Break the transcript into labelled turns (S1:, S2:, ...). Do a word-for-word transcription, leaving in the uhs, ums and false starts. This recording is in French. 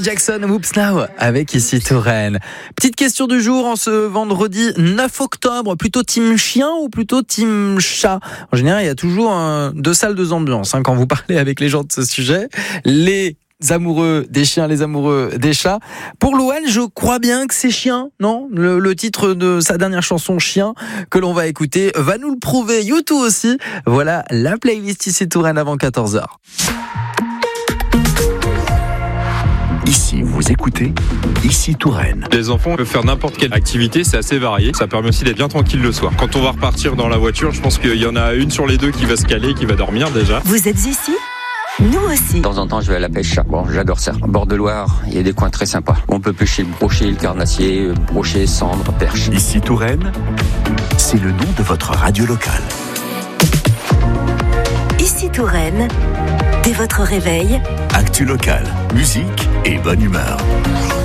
S1: Jackson, Whoops Now, avec ici Touraine. Petite question du jour en ce vendredi neuf octobre. Plutôt team chien ou plutôt team chat? En général, il y a toujours euh, deux salles, deux ambiances hein, quand vous parlez avec les gens de ce sujet. Les amoureux des chiens, les amoureux des chats. Pour Louane, je crois bien que c'est Chien, non? Le, le titre de sa dernière chanson, Chien, que l'on va écouter, va nous le prouver. YouTube aussi. Voilà la playlist ici Touraine avant quatorze heures.
S2: Ici, vous écoutez Ici Touraine.
S3: Les enfants peuvent faire n'importe quelle activité, c'est assez varié. Ça permet aussi d'être bien tranquille le soir. Quand on va repartir dans la voiture, je pense qu'il y en a une sur les deux qui va se caler, qui va dormir déjà.
S4: Vous êtes ici ? Nous aussi.
S5: De temps en temps, je vais à la pêche. Bon, j'adore ça. Au bord de Loire, il y a des coins très sympas. On peut pêcher le brochet, le carnassier, le brochet, cendre, perche.
S2: Ici Touraine, c'est le nom de votre radio locale.
S4: Ici Touraine, dès votre réveil,
S2: Actu locale, musique et bonne humeur.